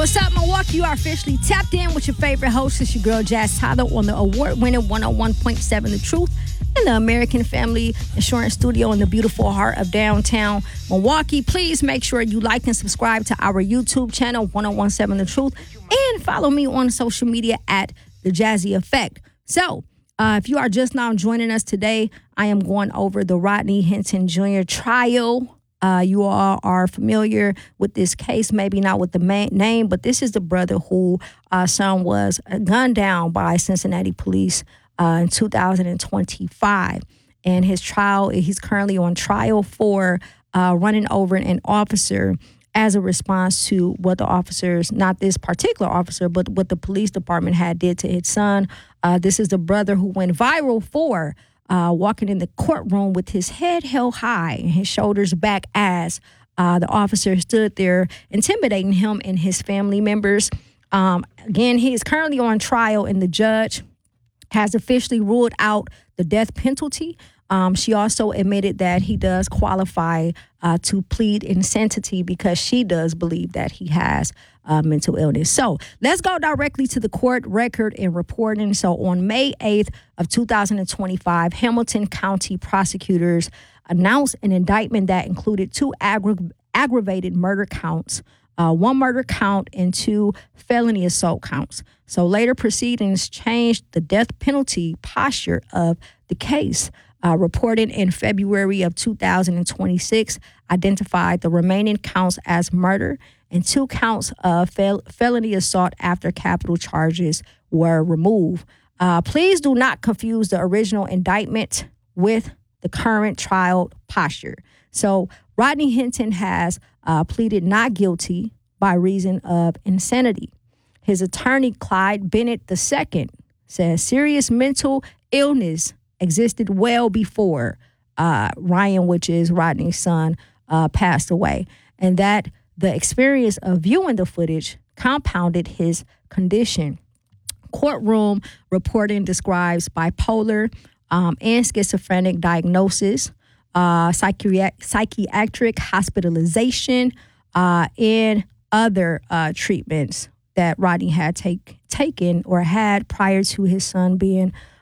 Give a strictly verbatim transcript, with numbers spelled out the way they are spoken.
What's up, Milwaukee? You are officially tapped in with your favorite host. It's your girl, Jazz Tyler, on the award-winning one oh one point seven The Truth in the American Family Insurance Studio in the beautiful heart of downtown Milwaukee. Please make sure you like and subscribe to our YouTube channel, one oh one seven The Truth, and follow me on social media at The Jazzy Effect. So, uh, if you are just now joining us today, I am going over the Rodney Hinton Junior trial. Uh, you all are familiar with this case, maybe not with the main name, but this is the brother who uh, son was gunned down by Cincinnati police uh, in two thousand twenty-five. And his trial, he's currently on trial for uh, running over an officer as a response to what the officers, not this particular officer, but what the police department had did to his son. Uh, this is the brother who went viral for Uh, walking in the courtroom with his head held high and his shoulders back as uh, the officer stood there intimidating him and his family members. Um, again, he is currently on trial, and the judge has officially ruled out the death penalty. Um, she also admitted that he does qualify uh, to plead insanity because she does believe that he has uh, mental illness. So let's go directly to the court record and reporting. So on May eighth of two thousand twenty-five, Hamilton County prosecutors announced an indictment that included two aggra- aggravated murder counts, uh, one murder count, and two felony assault counts. So later proceedings changed the death penalty posture of the case. Uh, reported in February of two thousand twenty-six, identified the remaining counts as murder and two counts of fel- felony assault after capital charges were removed. Uh, please do not confuse the original indictment with the current trial posture. So Rodney Hinton has uh, pleaded not guilty by reason of insanity. His attorney, Clyde Bennett the Second, says serious mental illness existed well before uh, Ryan, which is Rodney's son, uh, passed away, and that the experience of viewing the footage compounded his condition. Courtroom reporting describes bipolar um, and schizophrenic diagnosis, uh, psychiatric, psychiatric hospitalization, uh, and other uh, treatments that Rodney had take, taken or had prior to his son being